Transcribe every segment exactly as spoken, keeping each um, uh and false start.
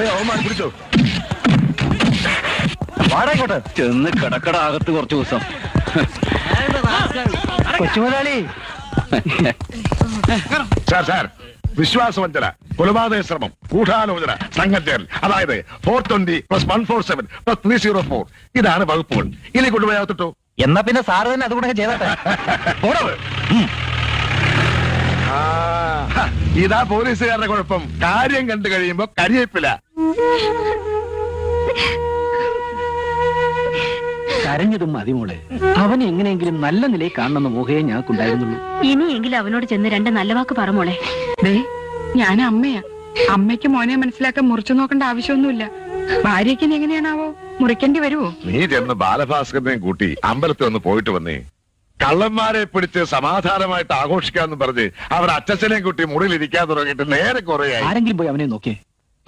അവന്മാർ പിടിച്ചോ. വാടകോട്ടെ ചെന്ന് കിടക്കട അകത്ത് കുറച്ചു ദിവസം. കൊച്ചുമുതലാളി. സാർ സാർ വിശ്വാസവഞ്ചന, കൊലപാതക ശ്രമം, ഗൂഢാലോചന, സംഘം, അതായത് four twenty plus one four seven plus three zero four ഇതാണ് വകുപ്പുകൾ. ഇനി കൊണ്ടുപോയാത്തിട്ടോ. എന്നാ പിന്നെ സാറ് തന്നെ അതുകൂടെ ചെയ്തട്ടെ. ഇതാ പോലീസുകാരുടെ കുഴപ്പം. കാര്യം കണ്ടു കഴിയുമ്പോ കരിയേപ്പില്ല. കരഞ്ഞതും മതിമോളെ. അവനെ എങ്ങനെയെങ്കിലും നല്ല നിലയിൽ കാണണമെന്ന് മോഹയെ ഞങ്ങൾക്കുണ്ടായിരുന്നുള്ളൂ. ഇനിയെങ്കിലും അവനോട് ചെന്ന് രണ്ട് നല്ല വാക്ക് പറ മോളെ. ഞാൻ അമ്മയാ. അമ്മയ്ക്ക് മോനെ മനസ്സിലാക്കാൻ മുറിച്ചു നോക്കേണ്ട ആവശ്യമൊന്നുമില്ല. ഭാര്യയ്ക്ക് എങ്ങനെയാണാവോ മുറിക്കേണ്ടി വരുവോ? നീ ചെന്ന് ബാലഭാസ്കരനെയും കൂട്ടി അമ്പലത്തിൽ ഒന്ന് പോയിട്ട് വന്നേ. കള്ളന്മാരെ പിടിച്ച് സമാധാനമായിട്ട് ആഘോഷിക്കാന്ന് പറഞ്ഞ് അവർ അച്ഛനെയും കൂട്ടി മുറിയിലിരിക്കാൻ തുടങ്ങിയിട്ട് നേരെ കുറയായി. ആരെങ്കിലും പോയി അവനെ നോക്കിയേ.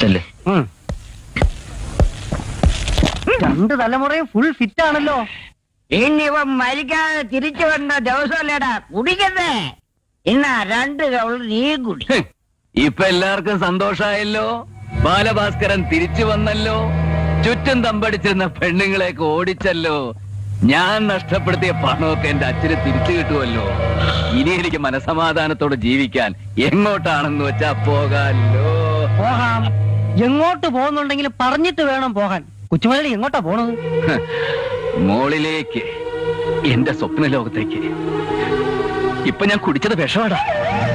രണ്ട് തലമുറയും ഫുൾ ഫിറ്റ് ആണല്ലോ. ഇന്നിവ മരിക്കാതെ തിരിച്ചു വന്ന ദിവസമല്ലേടാ കുടിക്കുന്നേ. ഇന്നാ രണ്ട് കവൾ നീ കുടി. ഇപ്പൊ എല്ലാവർക്കും സന്തോഷായല്ലോ. ബാലഭാസ്കരൻ തിരിച്ചു വന്നല്ലോ. ചുറ്റും തമ്പടിച്ചിരുന്ന പെണ്ണുങ്ങളെയൊക്കെ ഓടിച്ചല്ലോ. ഞാൻ നഷ്ടപ്പെടുത്തിയ പണമൊക്കെ എന്റെ അച്ഛന് തിരിച്ചു കിട്ടുമല്ലോ. ഇനി എനിക്ക് മനസമാധാനത്തോടെ ജീവിക്കാൻ എങ്ങോട്ടാണെന്ന് വെച്ചാ പോകാല്ലോ. പോകാം. എങ്ങോട്ട് പോകുന്നുണ്ടെങ്കിലും പറഞ്ഞിട്ട് വേണം പോകാൻ. കൊച്ചുമുതലാളി എങ്ങോട്ടാ പോണത്? മോളിലേക്ക്, എന്റെ സ്വപ്ന ലോകത്തേക്ക്. ഇപ്പൊ ഞാൻ കുടിച്ചത് വിഷമാടാ.